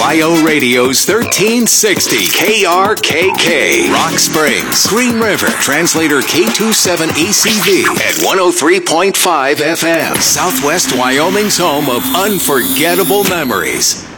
WYO Radio's 1360 KRKK, Rock Springs, Green River, translator K27ACV at 103.5 FM, Southwest Wyoming's home of unforgettable memories.